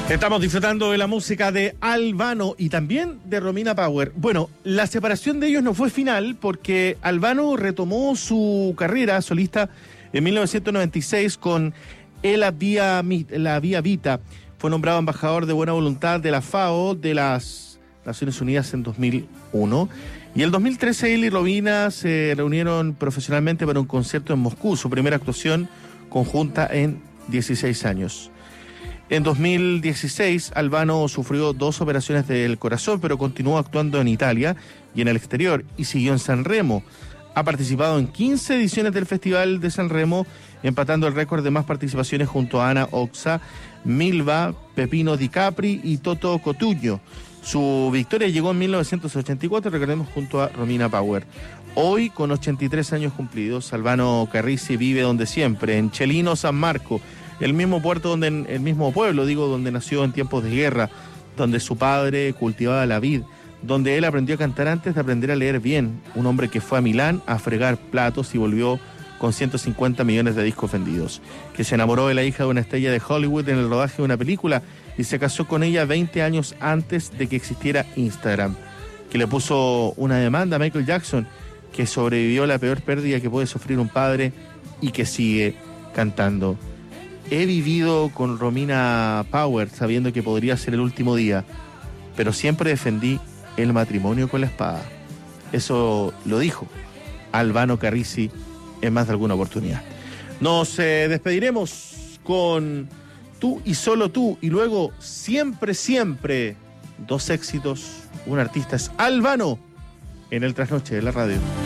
Estamos disfrutando de la música de Albano y también de Romina Power. Bueno, la separación de ellos no fue final porque Albano retomó su carrera solista en 1996 con La Via Vita. Fue nombrado embajador de buena voluntad de la FAO de las Naciones Unidas en 2001. Y en 2013 él y Romina se reunieron profesionalmente para un concierto en Moscú, su primera actuación conjunta en 16 años. En 2016, Albano sufrió 2 operaciones del corazón, pero continuó actuando en Italia y en el exterior, y siguió en San Remo. Ha participado en 15 ediciones del Festival de San Remo, empatando el récord de más participaciones junto a Ana Oxa, Milva, Pepino Di Capri y Toto Cotugno. Su victoria llegó en 1984, recordemos, junto a Romina Power. Hoy, con 83 años cumplidos, Albano Carrisi vive donde siempre, en Chelino, San Marco, el mismo pueblo donde nació en tiempos de guerra, donde su padre cultivaba la vid, donde él aprendió a cantar antes de aprender a leer bien, un hombre que fue a Milán a fregar platos y volvió con 150 millones de discos vendidos, que se enamoró de la hija de una estrella de Hollywood en el rodaje de una película y se casó con ella 20 años antes de que existiera Instagram, que le puso una demanda a Michael Jackson, que sobrevivió a la peor pérdida que puede sufrir un padre y que sigue cantando. He vivido con Romina Power sabiendo que podría ser el último día, pero siempre defendí el matrimonio con la espada. Eso lo dijo Albano Carrisi en más de alguna oportunidad. Nos despediremos con Tú y Solo Tú, y luego Siempre, Siempre. 2 éxitos, un artista es Albano en el Trasnoche de la radio.